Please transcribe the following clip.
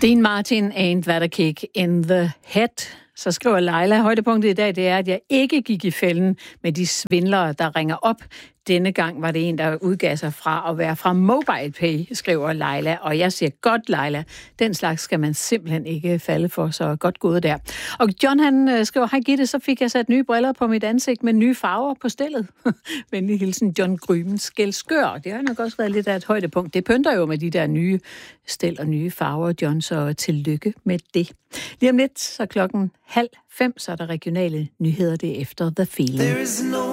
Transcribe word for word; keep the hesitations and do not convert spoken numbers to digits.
Dean Martin ain't that a kick in the head. Så skriver Leila, højdepunktet i dag, det er, at jeg ikke gik i fælden med de svindlere, der ringer op. Denne gang var det en, der udgav sig fra at være fra MobilePay, skriver Leila. Og jeg siger godt, Leila, den slags skal man simpelthen ikke falde for, så godt gået der. Og John, han skriver, hej Gitte, så fik jeg sat nye briller på mit ansigt med nye farver på stillet. Venlig hilsen, John Gryben Skelskør. Det har nok også været lidt af et højdepunkt. Det pynter jo med de der nye stil og nye farver, John, så tillykke med det. Lige om lidt, så klokken halv fem, så er der regionale nyheder, det efter The Feeling.